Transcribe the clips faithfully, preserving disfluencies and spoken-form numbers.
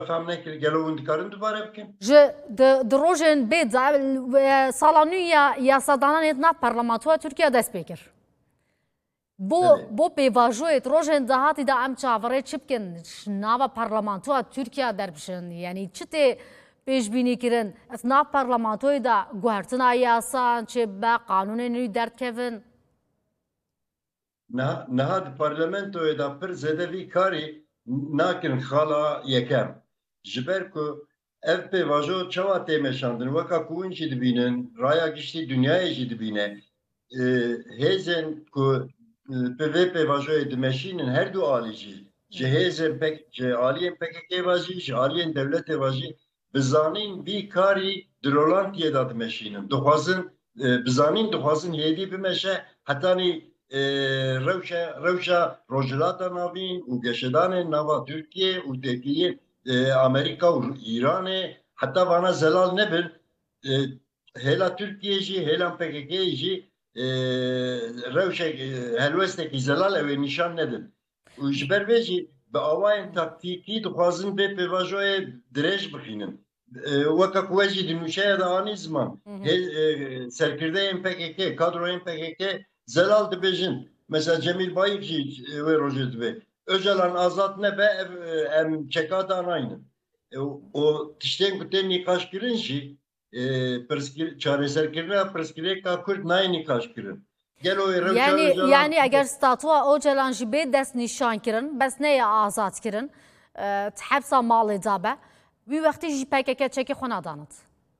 فهم نکرد گلو دکارن دوباره بکن. ج د روزن بيد سالانویا یاسادانان اتنا پارلمانتوها ترکیه دست بکر. بو بو پیواژویت روزن دهاتی دا ام چاوره چپکن ناوا پارلمانتوها ترکیه دربشن یعنی چته پیش بینی کردن از ناو پارلمانتوی دا گوهرتنا یاسان چه با قانون نوی درد کردن. نه نه د پارلمانتوی دا پر زده وی کاری ناکن خالا یکم. جبر کو ev pevajo çava temeşandın vaka kuvun jî dibînin raya giştî dünyayê jî dibîne hêzên ku pevê pevajoyê dimeşînin her du alî jî ji hêzên pek ji aliyên P K K ve jî ji aliyên devletê ve jî bizanîn vî karî di rolantiyê da dimeşînin dixwazin bizanîn dixwazin hêdî bimeşe hetanî rewşa rewşa rojhilata navîn û geşedanên nava Tirkiye û tekiyê Amerika û İranê heta vana zelal nebin hêla Tirkiye jî hêla P K K jî rewşek helwestekî zelal ew ê nîşan nedin û ji ber vê jî bi awayên taktîkî dixwazin vê pêvajoyê dirêj bixînin weka ku we jî di nûçeya de anî ziman serkirdeyên P K K kadroyên P K K zelal dibêjin mesela Cemîl Bayîk jî wê rojê dibe Öcalan azat ne be em çekada aynı. O tişten kuten nikaş kirin jî çareserkirine perskireka Kürt nayê nikaş kirin. Gel o yani yani eğer statûa Öcalan jî bê dest nîşan kirin bes neye azat kirin hepsa malê dabe wî wextî jî P K K çekî xwe nadanit.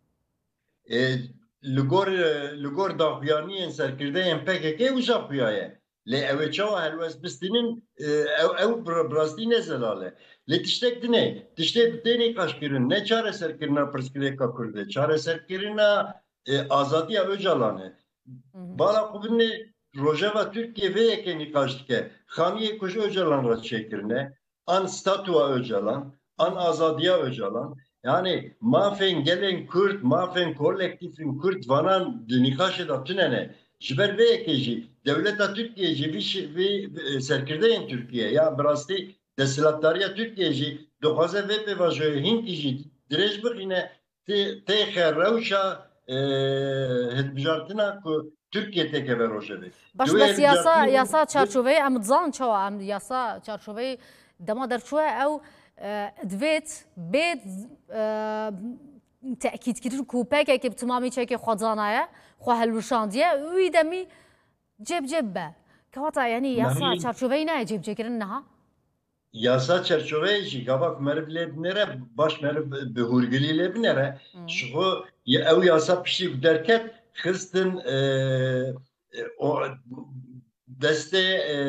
Li gor li gor daxuyaniyên serkirdeyên P K K wisa xuyaye. Lê ew ê çawa helwest bistînin ew bi rastî ne zelal e. Lê tiştek dine, tiştê tê nîqaş kirin ne çareserkirina pirsgirêka Kurdê, çareserkirina azadiya Öcalan e. Bala xwe binê Rojava Tirkiye vê yekê nîqaş dike. Xaniyê ku ji Öcalan re çêkirine, an statûa Öcalan, an azadiya Öcalan. Yani mafên gelên Kurd, mafên kolektifên Kurd vanan di nîqaşê da tunene. Ji ber vê yekê jî devleta Tirkiye jî vî serkirdeyên Tirkiye ya bi rastî desthilatdariya Tirkiye jî dixwaze vê pêvajoyê hinkî jî dirêj bixîne tê xwe rewşa hilbijartina ku Tirkiye têkeve rojevê. Baş bes yasa yasa çarçoveyê em dizanin çawa em yasa çarçoveyê dema derçûye ew divêt bê tekîdkirin ku P K K bi timamî çekê xwezanaye xwe helwişandiye wî demî ceb ceb be. Kewata yani yasa çarçoveyê nayê cebcêkirin niha? Yasa çerçeveyê jî gavak meriv lê binêre baş meriv bi hûrgilî lê binêre ji xwe ew yasa piştî derket xistin destê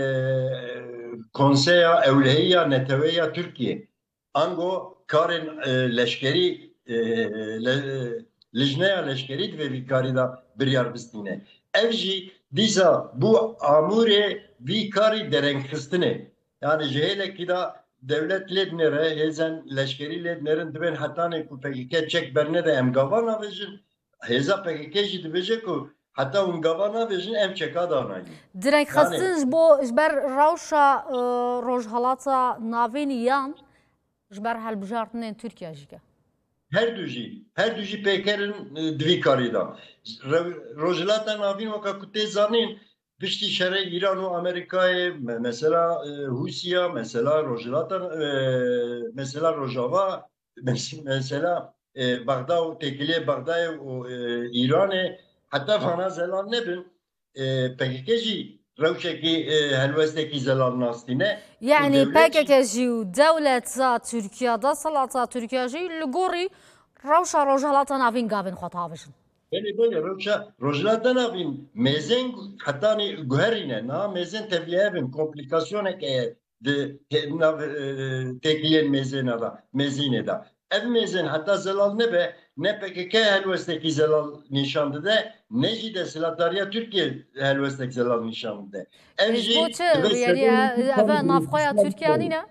Konseya Ewlehiya Neteweya Tirkiye ango karên leşkerî lijneya leşkerî divê vî karî da biryar bistîne. Ev jî dîsa bu amûrê vî karî derengxistinê. Yani ji hêlekî da devlet lê dinêre hêzên leşkerî lê dinerin dibên hetanê ku P K K çek berne de em gava navêjin hêza P K K jî dibêje ku heta hûn gava navêjin em çeka danayîn. Direngxistin ji bo ji ber rewşa rojhelata navên yan ji ber helbijartinên Tirkiye jî ke. Her du jî, her du jî pêkerin divî karî da. Rojhilata navîn weka ku tê zanîn piştî şerê İran û Amerîkayê mesela Hûsiya, mesela rojhilata mesela Rojava, mesela Baxda û têkiliyê Baxdayê û İranê heta vana zelal nebin P K K jî rewşekî helwestekî zelal nastîne. Yani P K K jî û dewleta Tirkiyeda salata Tirkiye jî li gorî rewşa rojhilata navîn gavên xwe davêjin. Belê belê rewşa rojhilata navîn mêzên hetanî guherîne na mêzên tevliye bin komplîkasyonek e di nav têkiliyên mêzêne da mêzînê da. Ev mêzên heta zelal nebe ne P K K helwestekî zelal nîşan dide ne jî desthilatdariya Tirkiye helwestek zelal nîşan dide. Ev jî yani ev navxweya Tirkiye nîne?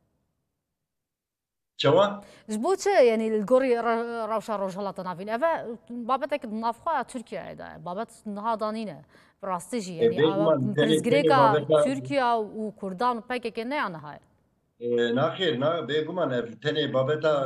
Çawa? Ji bo çi yani li gorî rewşa rojhilata navîn ev babetek navxweya Tirkiyeyê de babet niha danîne bi rastî jî yani pirsgirêka Tirkiye û Kurdan û P K K neya niha ye. naxir na bêguman ev tenê babeta